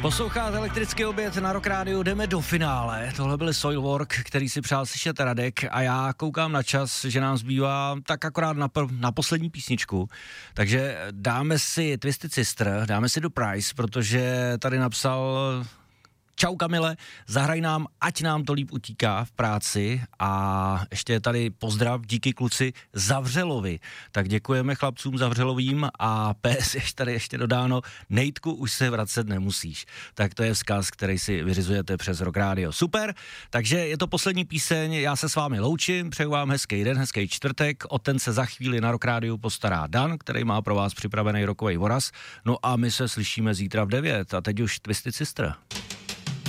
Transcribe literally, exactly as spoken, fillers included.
Posloucháte Elektrický oběd na Rock Rádiu, jdeme do finále. Tohle byl Soilwork, který si přál slyšet Radek a já koukám na čas, že nám zbývá tak akorát na, pr- na poslední písničku. Takže dáme si Twisted Sister, dáme si do Price, protože tady napsal... Čau Kamile, zahraj nám, ať nám to líp utíká v práci a ještě je tady pozdrav, díky kluci Zavřelovi. Tak děkujeme chlapcům Zavřelovým a P S je tady ještě dodáno, Nejtku, už se vracet nemusíš. Tak to je vzkaz, který si vyřizujete přes Rock Radio. Super, takže je to poslední píseň, já se s vámi loučím, přeju vám hezký den, hezký čtvrtek, o ten se za chvíli na Rock Radio postará Dan, který má pro vás připravený rokový voraz, no a my se slyšíme zítra v devět a teď už Twisted Sister.